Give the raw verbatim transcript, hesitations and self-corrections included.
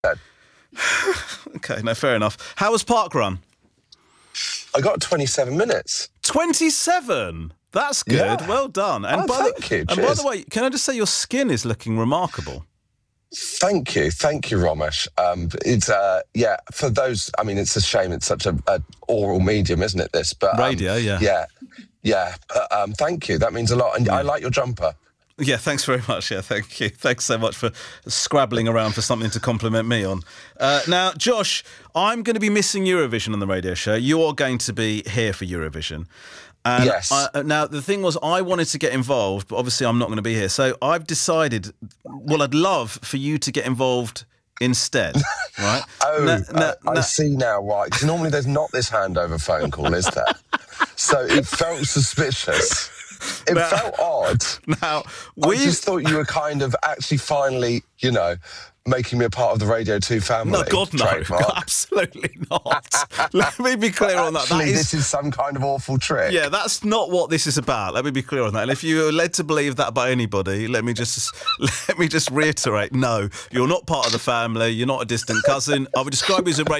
Okay, no, fair enough. How was Parkrun? I got twenty-seven minutes. twenty-seven? That's good. Yeah. Well done. And oh, by thank the, you. And by Cheers. the way, can I just say your skin is looking remarkable? Thank you. Thank you, Romesh. Um, it's, uh, yeah, for those, I mean, it's a shame it's such a, a oral medium, isn't it, this? But um, Radio, yeah. Yeah, yeah. Uh, um, thank you. That means a lot. And yeah. I like your jumper. Yeah, thanks very much. Yeah, thank you. Thanks so much for scrabbling around for something to compliment me on. Uh, now, Josh, I'm going to be missing Eurovision on the radio show. You are going to be here for Eurovision. And yes. I, now, the thing was, I wanted to get involved, but obviously I'm not going to be here. So I've decided, well, I'd love for you to get involved instead, right? oh, now, uh, now, I see now why. Because normally there's not this handover phone call, is there? So it felt suspicious. It now, felt odd. Now, we I just thought you were kind of actually finally, you know, making me a part of the Radio two family. No, God, no. Trademark. Absolutely not. Let me be clear but on that. Actually, that is, this is some kind of awful trick. Yeah, that's not what this is about. Let me be clear on that. And if you're led to believe that by anybody, let me just let me just reiterate, no, you're not part of the family. You're not a distant cousin. I would describe you as a radio